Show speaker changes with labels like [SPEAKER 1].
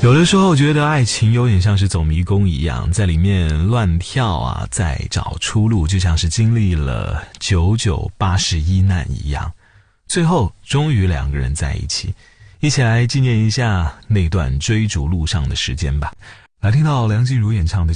[SPEAKER 1] 有的时候觉得爱情有点像是走迷宫一样，在里面乱跳啊，再找出路，就像是经历了9981难一样，最后终于两个人在一起。一起来纪念一下那段追逐路上的时间吧。来听到梁静茹演唱的